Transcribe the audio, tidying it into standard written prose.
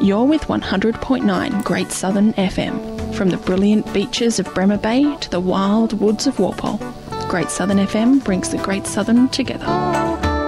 You're with 100.9 Great Southern FM. From the brilliant beaches of Bremer Bay to the wild woods of Walpole, Great Southern FM brings the Great Southern together.